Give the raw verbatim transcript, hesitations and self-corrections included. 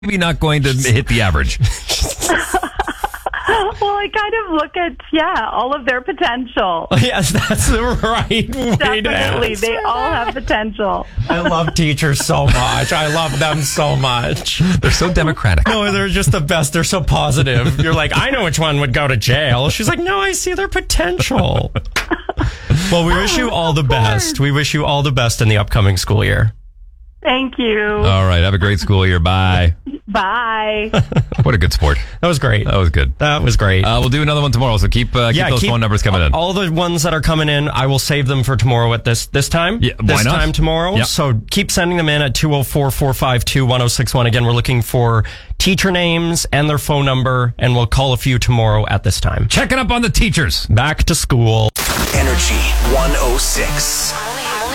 maybe not going to hit the average. Well, I kind of look at, yeah, all of their potential. Yes, that's the right way Definitely. to They all have potential. I love teachers so much. I love them so much. They're so democratic. No, they're just the best. They're so positive. You're like, I know which one would go to jail. She's like, no, I see their potential. Well, we wish you all the best. We wish you all the best in the upcoming school year. Thank you. All right. Have a great school year. Bye. Bye. What a good sport. That was great. That was good. That was great. Uh, we'll do another one tomorrow, so keep uh, keep yeah, those keep phone numbers coming in. All the ones that are coming in, I will save them for tomorrow at this this time. Yeah, why this not? time tomorrow. Yep. So keep sending them in at two oh four, four five two, one oh six one. Again, we're looking for teacher names and their phone number, and we'll call a few tomorrow at this time. Checking up on the teachers. Back to school. Energy one oh six.